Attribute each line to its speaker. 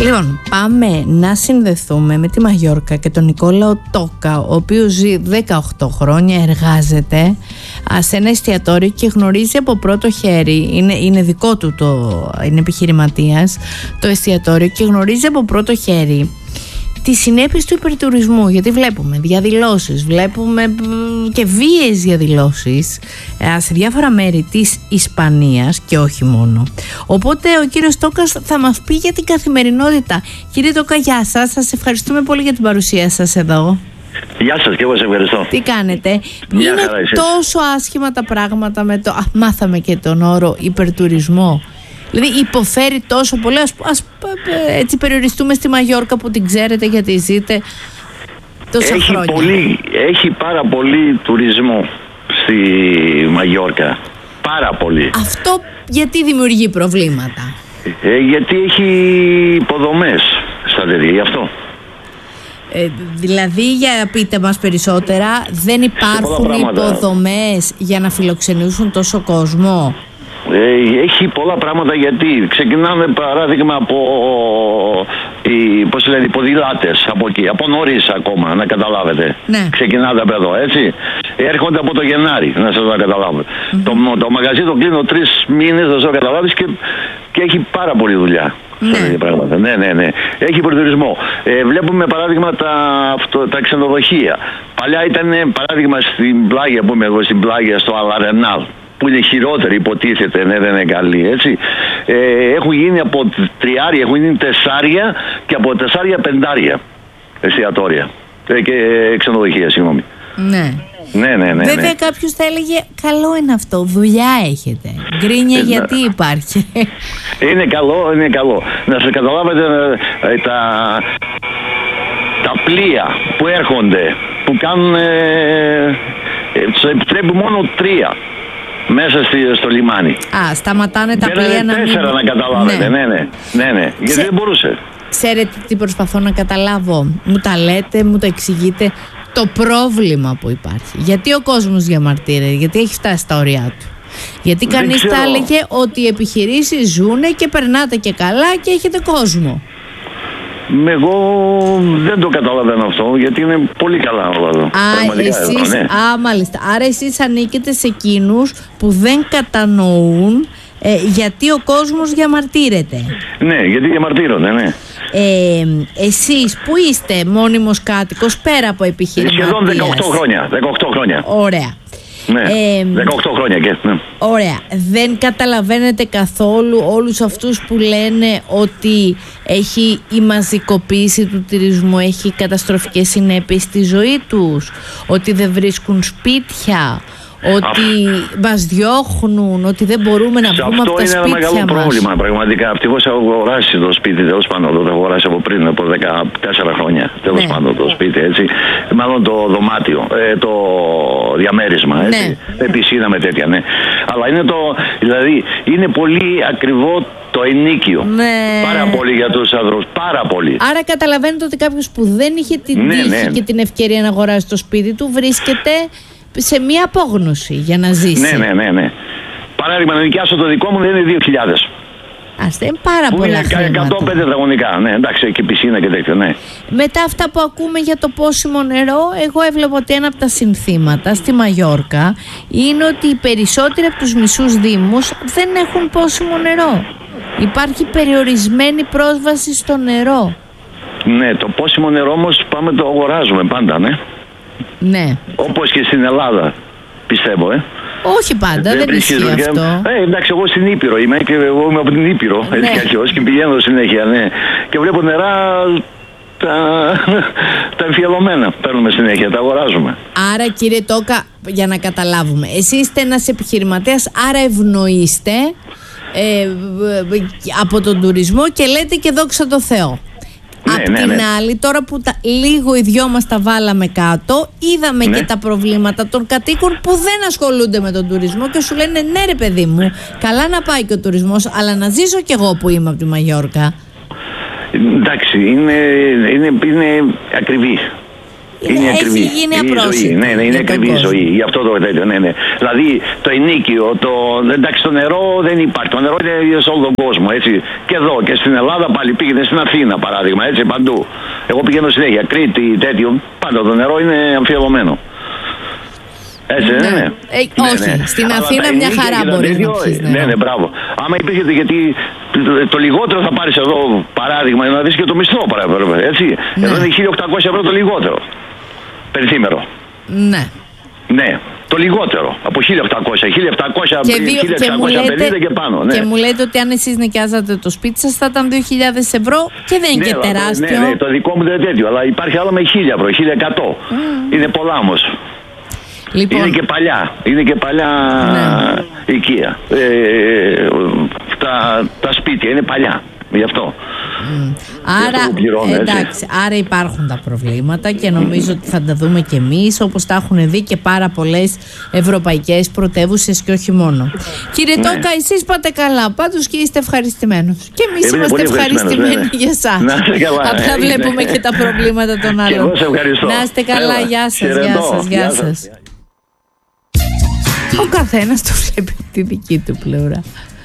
Speaker 1: Λοιπόν, πάμε να συνδεθούμε με τη Μαγιόρκα και τον Νικόλαο Τόκα, ο οποίος ζει 18 χρόνια, εργάζεται σε ένα εστιατόριο και γνωρίζει από πρώτο χέρι, είναι δικό του, είναι επιχειρηματίας το εστιατόριο, και γνωρίζει από πρώτο χέρι τις συνέπειες του υπερτουρισμού, γιατί βλέπουμε διαδηλώσεις, βλέπουμε και βίαιες διαδηλώσεις σε διάφορα μέρη της Ισπανίας και όχι μόνο. Οπότε ο κύριος Τόκας θα μας πει για την καθημερινότητα. Κύριε Τόκα, γεια σας, σας ευχαριστούμε πολύ για την παρουσία σας εδώ.
Speaker 2: Γεια σας, και εγώ σε ευχαριστώ.
Speaker 1: Τι κάνετε? Είναι τόσο άσχημα τα πράγματα με το... μάθαμε και τον όρο υπερτουρισμό. Δηλαδή υποφέρει τόσο πολύ, έτσι περιοριστούμε στη Μαγιόρκα που την ξέρετε γιατί ζείτε τόσα χρόνια.
Speaker 2: Έχει πάρα πολύ τουρισμό στη Μαγιόρκα, πάρα πολύ.
Speaker 1: Αυτό γιατί δημιουργεί προβλήματα?
Speaker 2: Γιατί έχει υποδομές στα τέτοια, γι' αυτό.
Speaker 1: Δηλαδή, για πείτε μας περισσότερα, δεν υπάρχουν υποδομές για να φιλοξενήσουν τόσο κόσμο?
Speaker 2: Έχει πολλά πράγματα, γιατί ξεκινάμε παράδειγμα από οι ποδηλάτες από εκεί, από νωρίς ακόμα, να καταλάβετε.
Speaker 1: Ναι.
Speaker 2: Ξεκινάτε από εδώ, έτσι. Έρχονται από το Γενάρη, να σας το καταλάβετε. Το μαγαζί το κλείνω 3 μήνες, να σας το καταλάβεις, και έχει πάρα πολλή δουλειά. Ναι. Ναι. Έχει υπερτουρισμό. Βλέπουμε παράδειγμα τα ξενοδοχεία. Παλιά ήταν παράδειγμα στην Πλάγια, που είμαι εγώ, στην Πλάγια, στο Αλαρενάλ, που είναι χειρότερη, υποτίθεται, ναι, δεν είναι καλή, έτσι. Έχουν γίνει από 3, έχουν γίνει 4 και από 4 5 εστιατόρια και ξενοδοχεία, συγγνώμη.
Speaker 1: Ναι.
Speaker 2: Ναι.
Speaker 1: Βέβαια κάποιος θα έλεγε καλό είναι αυτό, δουλειά έχετε. Γκρίνια γιατί υπάρχει?
Speaker 2: Είναι καλό. Να σας καταλάβετε, τα πλοία που έρχονται, που κάνουν, τους επιτρέπει μόνο 3 μέσα στο λιμάνι.
Speaker 1: Σταματάνε τα πλοία να
Speaker 2: 4 να καταλάβετε. Ναι. Γιατί δεν μπορούσε.
Speaker 1: Ξέρετε τι προσπαθώ να καταλάβω? Μου τα λέτε, μου τα εξηγείτε. Το πρόβλημα που υπάρχει. Γιατί ο κόσμος διαμαρτύρεται? Γιατί έχει φτάσει στα ωριά του? Γιατί κανείς θα έλεγε ότι οι επιχειρήσεις ζουνε και περνάτε και καλά και έχετε κόσμο.
Speaker 2: Εγώ δεν το καταλαβαίνω αυτό, γιατί είναι πολύ καλά όλα εδώ.
Speaker 1: Μάλιστα. Άρα εσείς ανήκετε σε εκείνους που δεν κατανοούν γιατί ο κόσμος διαμαρτύρεται. Ναι,
Speaker 2: γιατί διαμαρτύρονται, ναι.
Speaker 1: Εσείς που είστε μόνιμος κάτοικος πέρα από επιχειρηματίας?
Speaker 2: Σχεδόν 18 χρόνια.
Speaker 1: Ωραία.
Speaker 2: Ναι, 18 χρόνια και. Ναι.
Speaker 1: Ωραία. Δεν καταλαβαίνετε καθόλου όλους αυτούς που λένε ότι η μαζικοποίηση του τουρισμού έχει καταστροφικές συνέπειες στη ζωή τους, ότι δεν βρίσκουν σπίτια, ότι μας διώχνουν, ότι δεν μπορούμε να βγούμε από τα σπίτια μας?
Speaker 2: Αυτό είναι ένα μεγάλο πρόβλημα, πραγματικά. Ευτυχώς έχω αγοράσει το σπίτι, τέλος πάντων, το έχω αγοράσει από πριν, από 14 χρόνια, τέλος πάντων, το σπίτι, έτσι. Μάλλον το δωμάτιο, το διαμέρισμα, έτσι. Με πισίνα, με τέτοια, ναι. Αλλά δηλαδή, είναι πολύ ακριβό το ενοίκιο. Πάρα πολύ για τους ανθρώπους. Πάρα πολύ.
Speaker 1: Άρα καταλαβαίνετε ότι κάποιος που δεν είχε την τύχη και την ευκαιρία να αγοράσει το σπίτι του βρίσκεται σε μία απόγνωση για να ζήσει.
Speaker 2: Ναι. Παράδειγμα, να νοικιάσω το δικό μου δεν είναι 2.000.
Speaker 1: Άστε, είναι πάρα πολλά χρήματα.
Speaker 2: 105 τετραγωνικά, ναι, εντάξει, και πισίνα και τέτοιο, ναι.
Speaker 1: Μετά αυτά που ακούμε για το πόσιμο νερό, εγώ έβλεπα ότι ένα από τα συνθήματα στη Μαγιόρκα είναι ότι οι περισσότεροι από τους μισούς δήμους δεν έχουν πόσιμο νερό. Υπάρχει περιορισμένη πρόσβαση στο νερό. Ναι,
Speaker 2: το πόσιμο νερό όμως πάμε το αγοράζουμε πάντα, ναι.
Speaker 1: Ναι.
Speaker 2: Όπως και στην Ελλάδα, πιστεύω,
Speaker 1: Όχι πάντα, δεν ισχύει αυτό.
Speaker 2: Εντάξει, εγώ στην Ήπειρο είμαι και εγώ είμαι από την Ήπειρο, έτσι κι αλλιώς, και πηγαίνω συνέχεια, ναι. Και βλέπω νερά τα εμφιαλωμένα, παίρνουμε συνέχεια, τα αγοράζουμε.
Speaker 1: Άρα, κύριε Τόκα, για να καταλάβουμε, εσείς είστε ένας επιχειρηματίας, άρα ευνοείστε από τον τουρισμό και λέτε και δόξα τω Θεώ. Απ' την άλλη, τώρα που λίγο οι δυο μας τα βάλαμε κάτω, είδαμε και τα προβλήματα των κατοίκων που δεν ασχολούνται με τον τουρισμό και σου λένε ναι ρε παιδί μου, καλά να πάει και ο τουρισμός, αλλά να ζήσω κι εγώ που είμαι από τη Μαγιόρκα.
Speaker 2: Εντάξει, είναι ακριβή.
Speaker 1: Έχει γίνει απρόσιτο.
Speaker 2: Ναι, είναι ακριβή η ζωή. Γι' αυτό το τέτοιο. Ναι. Δηλαδή το ενίκιο, εντάξει, το νερό δεν υπάρχει. Το νερό είναι σε όλο τον κόσμο. Έτσι. Και εδώ και στην Ελλάδα πάλι πήγαινε στην Αθήνα παράδειγμα. Έτσι, παντού. Εγώ πηγαίνω συνέχεια. Κρήτη, τέτοιο. Πάντα το νερό είναι αμφιβολωμένο. Έτσι, ναι.
Speaker 1: Όχι, στην Αθήνα μια χαρά μπορεί να πεις.
Speaker 2: Ναι, μπράβο. Άμα υπήρχε, γιατί το λιγότερο θα πάρεις εδώ παράδειγμα να δεις και το μισθό παράδειγμα. Έτσι. Εδώ είναι 1.800 ευρώ το λιγότερο. Περιθήμερο. Ναι. Το λιγότερο. Από 1.800, 1.650 και πάνω. Ναι.
Speaker 1: Και μου λέτε ότι αν εσείς νοικιάζατε το σπίτι σας θα ήταν 2.000 ευρώ και δεν είναι και τεράστιο.
Speaker 2: Ναι, το δικό μου δεν είναι τέτοιο. Αλλά υπάρχει άλλο με 1.000 ευρώ, 1.100. Είναι πολλά όμως. Λοιπόν. Είναι και παλιά οικία. Τα σπίτια είναι παλιά. Γι' αυτό.
Speaker 1: Άρα υπάρχουν τα προβλήματα και νομίζω ότι θα τα δούμε και εμείς, όπως τα έχουν δει και πάρα πολλές ευρωπαϊκές πρωτεύουσες και όχι μόνο. Κύριε Τόκα, εσείς πάτε καλά, πάντως και είστε ευχαριστημένος. Και εμείς είμαστε ευχαριστημένοι για εσάς. Απλά βλέπουμε και τα προβλήματα των άλλων.
Speaker 2: Και εγώ σε ευχαριστώ.
Speaker 1: Να είστε καλά, γεια σας. Ο καθένας το βλέπει τη δική του πλευρά.